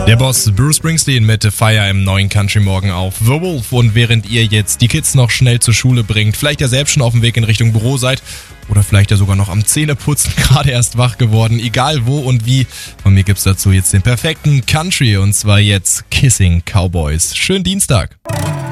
Der Boss Bruce Springsteen mit Fire im neuen Country Morgen auf The Wolf. Und während ihr jetzt die Kids noch schnell zur Schule bringt, vielleicht ja selbst schon auf dem Weg in Richtung Büro seid oder vielleicht ja sogar noch am Zähneputzen, gerade erst wach geworden, egal wo und wie, von mir gibt's dazu jetzt den perfekten Country und zwar jetzt Kissing Cowboys. Schönen Dienstag.